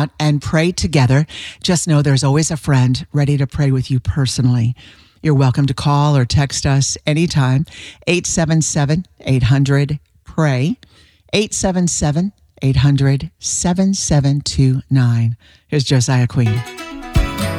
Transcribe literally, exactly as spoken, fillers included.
out and pray together, just know there's always a friend ready to pray with you personally. You're welcome to call or text us anytime, eight seven seven, eight hundred, pray, eight seven seven, eight hundred, seven seven two nine. Here's Josiah Queen.